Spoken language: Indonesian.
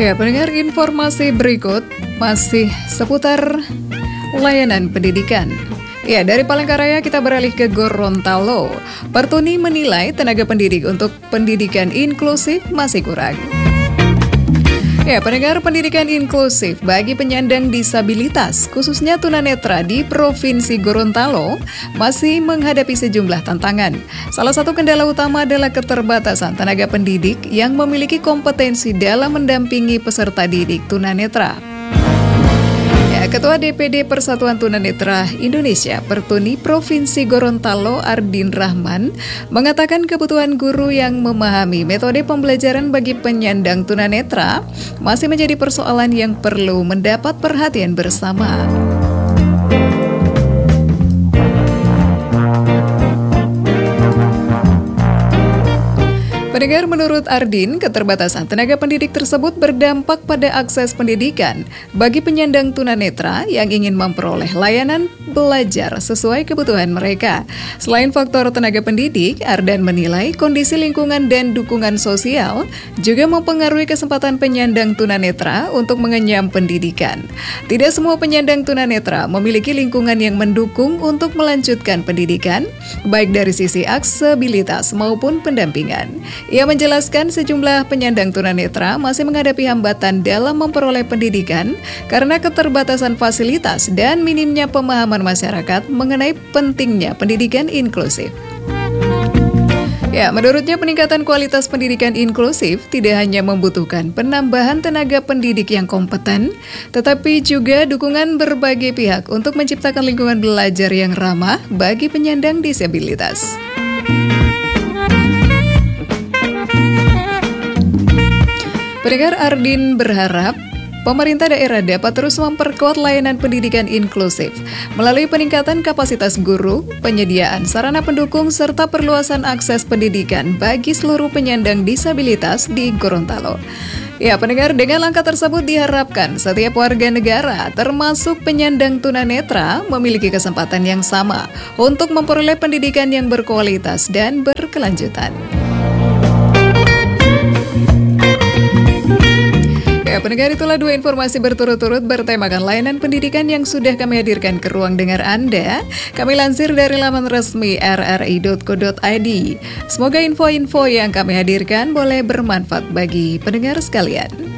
Ya, pendengar, informasi berikut masih seputar layanan pendidikan. Ya, dari Palangkaraya kita beralih ke Gorontalo. Pertuni menilai tenaga pendidik untuk pendidikan inklusif masih kurang. Ya, pendengar, pendidikan inklusif bagi penyandang disabilitas, khususnya tunanetra di Provinsi Gorontalo, masih menghadapi sejumlah tantangan. Salah satu kendala utama adalah keterbatasan tenaga pendidik yang memiliki kompetensi dalam mendampingi peserta didik tunanetra. Ketua DPD Persatuan Tunanetra Indonesia Pertuni Provinsi Gorontalo Ardin Rahman mengatakan kebutuhan guru yang memahami metode pembelajaran bagi penyandang tunanetra masih menjadi persoalan yang perlu mendapat perhatian bersama. Pendengar, menurut Ardin, keterbatasan tenaga pendidik tersebut berdampak pada akses pendidikan bagi penyandang tunanetra yang ingin memperoleh layanan belajar sesuai kebutuhan mereka. Selain faktor tenaga pendidik, Ardan menilai kondisi lingkungan dan dukungan sosial juga mempengaruhi kesempatan penyandang tunanetra untuk mengenyam pendidikan. Tidak semua penyandang tunanetra memiliki lingkungan yang mendukung untuk melanjutkan pendidikan, baik dari sisi aksesibilitas maupun pendampingan. Ia menjelaskan sejumlah penyandang tunanetra masih menghadapi hambatan dalam memperoleh pendidikan karena keterbatasan fasilitas dan minimnya pemahaman masyarakat mengenai pentingnya pendidikan inklusif. Ya, menurutnya peningkatan kualitas pendidikan inklusif tidak hanya membutuhkan penambahan tenaga pendidik yang kompeten, tetapi juga dukungan berbagai pihak untuk menciptakan lingkungan belajar yang ramah bagi penyandang disabilitas. Pendengar, Ardin berharap pemerintah daerah dapat terus memperkuat layanan pendidikan inklusif melalui peningkatan kapasitas guru, penyediaan sarana pendukung, serta perluasan akses pendidikan bagi seluruh penyandang disabilitas di Gorontalo. Ya, pendengar, dengan langkah tersebut diharapkan setiap warga negara, termasuk penyandang tunanetra, memiliki kesempatan yang sama untuk memperoleh pendidikan yang berkualitas dan berkelanjutan. Ya, pendengar, itulah dua informasi berturut-turut bertemakan layanan pendidikan yang sudah kami hadirkan ke ruang dengar Anda. Kami lansir dari laman resmi rri.co.id. Semoga info-info yang kami hadirkan boleh bermanfaat bagi pendengar sekalian.